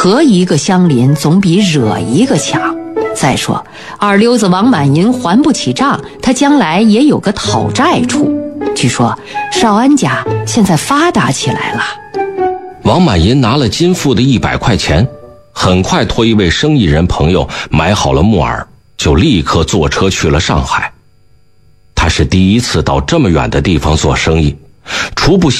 和一个相邻总比惹一个强。再说二溜子王满银还不起账，他将来也有个讨债处。据说少安家现在发达起来了。 王满银拿了金富的100块钱，很快托一位生意人朋友买好了木耳，就立刻坐车去了上海。他是第一次到这么远的地方做生意，除不